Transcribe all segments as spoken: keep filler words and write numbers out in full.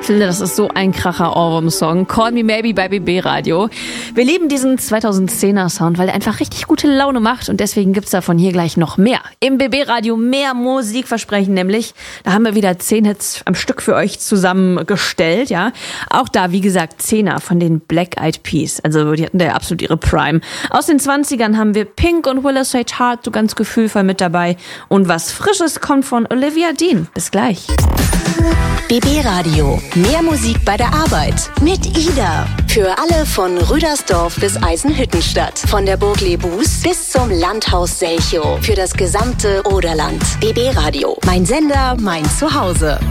finde, das ist so ein kracher Ohrwurm-Song. Call Me Maybe bei B B Radio. Wir lieben diesen zweitausendzehner Sound, weil der einfach richtig gute Laune macht und deswegen gibt's davon hier gleich noch mehr. Im B B Radio mehr Musikversprechen nämlich. Da haben wir wieder zehn Hits am Stück für euch zusammengestellt, ja. Auch da, wie gesagt, Zehner von den Black Eyed Peas. Also die hatten da ja absolut ihre Prime. Aus den zwanzigern haben wir Pink und Willa Sage Hart so ganz gefühlvoll mit dabei. Und was Frisches kommt von Olivia Dean. Bis gleich. B B Radio. Mehr Musik bei der Arbeit. Mit Ida. Für alle von Rüdersdorf bis Eisenhüttenstadt. Von der Burg Lebus bis zum Landhaus Selchow. Für das gesamte Oderland. B B Radio. Mein Sender, mein Zuhause.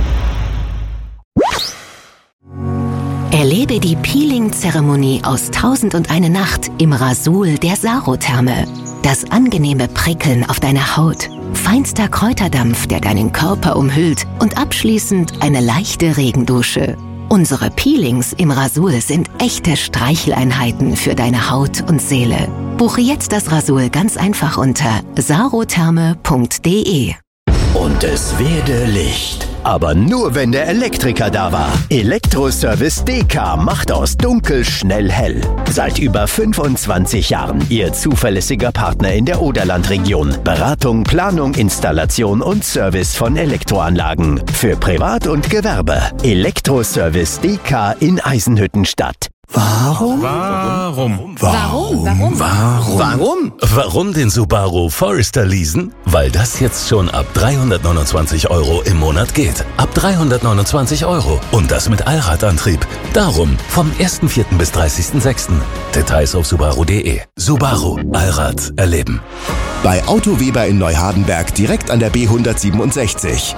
Erlebe die Peeling-Zeremonie aus Tausend und eine Nacht im Rasul der Saro-Therme. Das angenehme Prickeln auf deiner Haut. Feinster Kräuterdampf, der deinen Körper umhüllt und abschließend eine leichte Regendusche. Unsere Peelings im Rasul sind echte Streicheleinheiten für deine Haut und Seele. Buche jetzt das Rasul ganz einfach unter sarotherme punkt de. Und es werde Licht. Aber nur, wenn der Elektriker da war. Elektroservice D K macht aus dunkel schnell hell. Seit über fünfundzwanzig Jahren Ihr zuverlässiger Partner in der Oderlandregion. Beratung, Planung, Installation und Service von Elektroanlagen. Für Privat und Gewerbe. Elektroservice D K in Eisenhüttenstadt. Warum? Warum? Warum? Warum? Warum? Warum? Warum den Subaru Forester leasen? Weil das jetzt schon ab dreihundertneunundzwanzig Euro im Monat geht. Ab dreihundertneunundzwanzig Euro. Und das mit Allradantrieb. Darum vom ersten vierten bis dreißigsten sechsten Details auf subaru punkt de. Subaru. Allrad erleben. Bei Auto Weber in Neuhardenberg direkt an der B hundertsiebenundsechzig.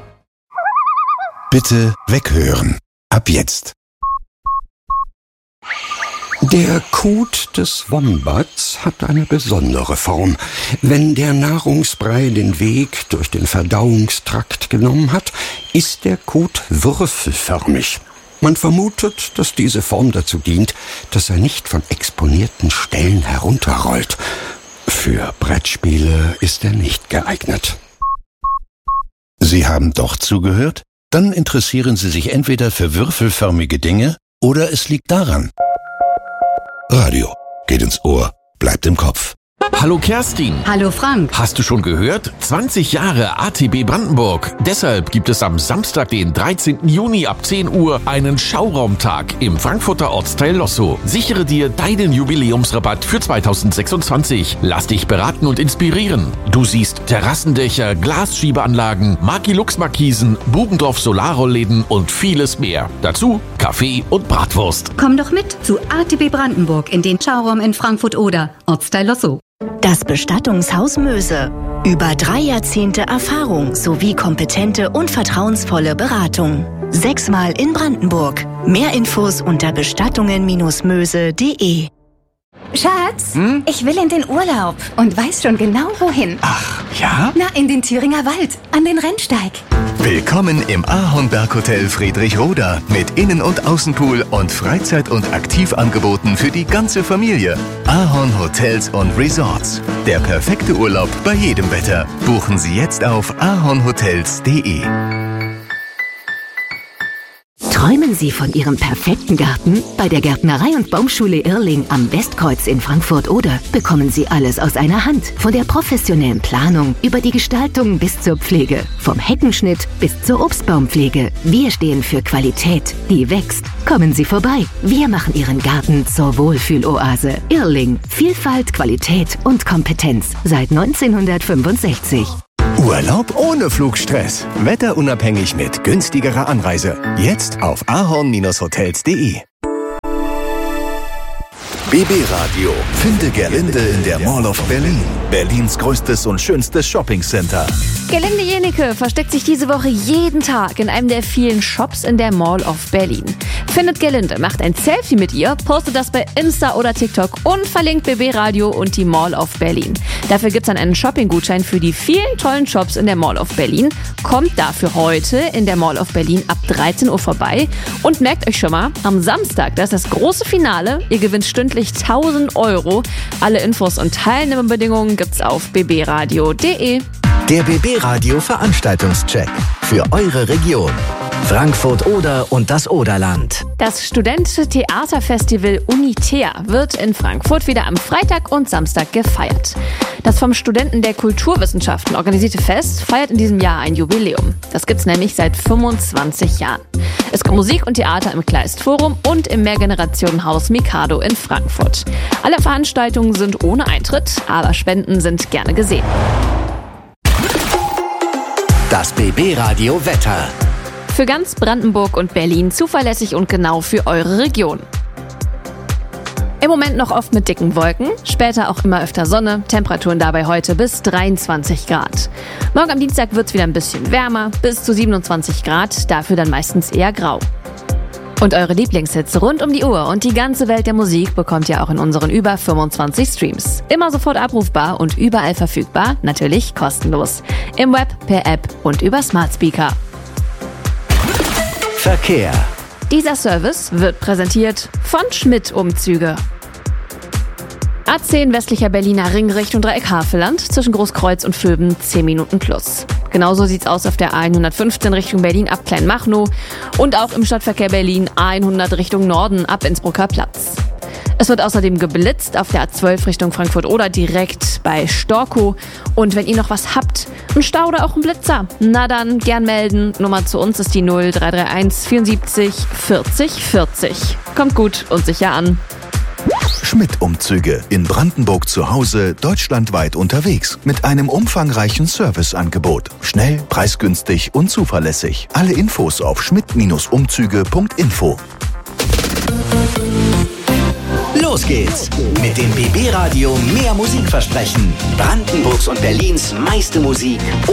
Bitte weghören. Ab jetzt. Der Kot des Wombats hat eine besondere Form. Wenn der Nahrungsbrei den Weg durch den Verdauungstrakt genommen hat, ist der Kot würfelförmig. Man vermutet, dass diese Form dazu dient, dass er nicht von exponierten Stellen herunterrollt. Für Brettspiele ist er nicht geeignet. Sie haben doch zugehört? Dann interessieren Sie sich entweder für würfelförmige Dinge oder es liegt daran. Radio. Geht ins Ohr, bleibt im Kopf. Hallo Kerstin. Hallo Frank. Hast du schon gehört? zwanzig Jahre A T B Brandenburg. Deshalb gibt es am Samstag, den dreizehnten Juni ab zehn Uhr einen Schauraumtag im Frankfurter Ortsteil Lossow. Sichere dir deinen Jubiläumsrabatt für zweitausendsechsundzwanzig. Lass dich beraten und inspirieren. Du siehst Terrassendächer, Glasschiebeanlagen, Makilux-Markisen, Bubendorf Solarrollläden und vieles mehr. Dazu Kaffee und Bratwurst. Komm doch mit zu A T B Brandenburg in den Schauraum in Frankfurt-Oder, Ortsteil Lossow. Das Bestattungshaus Möse. Über drei Jahrzehnte Erfahrung sowie kompetente und vertrauensvolle Beratung. Sechsmal in Brandenburg. Mehr Infos unter bestattungen Möse punkt de. Schatz, hm? Ich will in den Urlaub und weiß schon genau wohin. Ach, ja? Na, in den Thüringer Wald, an den Rennsteig. Willkommen im Ahornberg-Hotel Friedrichroda mit Innen- und Außenpool und Freizeit- und Aktivangeboten für die ganze Familie. Ahorn Hotels und Resorts. Der perfekte Urlaub bei jedem Wetter. Buchen Sie jetzt auf ahornhotels punkt de. Träumen Sie von Ihrem perfekten Garten? Bei der Gärtnerei und Baumschule Irrling am Westkreuz in Frankfurt-Oder bekommen Sie alles aus einer Hand. Von der professionellen Planung über die Gestaltung bis zur Pflege. Vom Heckenschnitt bis zur Obstbaumpflege. Wir stehen für Qualität, die wächst. Kommen Sie vorbei. Wir machen Ihren Garten zur Wohlfühloase. Irrling. Vielfalt, Qualität und Kompetenz. Seit neunzehnhundertfünfundsechzig. Urlaub ohne Flugstress. Wetterunabhängig mit günstigerer Anreise. Jetzt auf ahorn hotels punkt de. B B Radio. Finde Gerlinde in der Mall of Berlin. Berlins größtes und schönstes Shoppingcenter. Gerlinde Jenecke versteckt sich diese Woche jeden Tag in einem der vielen Shops in der Mall of Berlin. Findet Gerlinde, macht ein Selfie mit ihr, postet das bei Insta oder TikTok und verlinkt B B Radio und die Mall of Berlin. Dafür gibt's dann einen Shopping-Gutschein für die vielen tollen Shops in der Mall of Berlin. Kommt dafür heute in der Mall of Berlin ab dreizehn Uhr vorbei und merkt euch schon mal, am Samstag, das ist das große Finale. Ihr gewinnt stündlich tausend Euro. Alle Infos und Teilnehmerbedingungen gibt's auf b b radio punkt de. Der B B Radio Veranstaltungscheck für eure Region. Frankfurt Oder und das Oderland. Das Studententheaterfestival Unitea wird in Frankfurt wieder am Freitag und Samstag gefeiert. Das vom Studenten der Kulturwissenschaften organisierte Fest feiert in diesem Jahr ein Jubiläum. Das gibt's nämlich seit fünfundzwanzig Jahren. Es gibt Musik und Theater im Kleist-Forum und im Mehrgenerationenhaus Mikado in Frankfurt. Alle Veranstaltungen sind ohne Eintritt, aber Spenden sind gerne gesehen. Das B B-Radio Wetter. Für ganz Brandenburg und Berlin zuverlässig und genau für eure Region. Im Moment noch oft mit dicken Wolken, später auch immer öfter Sonne, Temperaturen dabei heute bis dreiundzwanzig Grad. Morgen am Dienstag wird es wieder ein bisschen wärmer, bis zu siebenundzwanzig Grad, dafür dann meistens eher grau. Und eure Lieblingshits rund um die Uhr und die ganze Welt der Musik bekommt ihr auch in unseren über fünfundzwanzig Streams. Immer sofort abrufbar und überall verfügbar, natürlich kostenlos. Im Web, per App und über Smart Speaker. Verkehr. Dieser Service wird präsentiert von Schmidt Umzüge. A zehn westlicher Berliner Ring Richtung Dreieck Havelland zwischen Großkreuz und Vöben zehn Minuten plus. Genauso sieht's aus auf der A hundertfünfzehn Richtung Berlin ab Kleinmachnow und auch im Stadtverkehr Berlin A hundert Richtung Norden ab Innsbrucker Platz. Es wird außerdem geblitzt auf der A zwölf Richtung Frankfurt Oder direkt bei Storkow. Und wenn ihr noch was habt, ein Stau oder auch ein Blitzer, na dann gern melden. Nummer zu uns ist die null drei drei eins vierundsiebzig vierzig vierzig. Kommt gut und sicher an. Schmidt Umzüge. In Brandenburg zu Hause, deutschlandweit unterwegs. Mit einem umfangreichen Serviceangebot. Schnell, preisgünstig und zuverlässig. Alle Infos auf schmidt Umzüge punkt info. Los geht's mit dem B B-Radio Mehr Musik versprechen. Brandenburgs und Berlins meiste Musik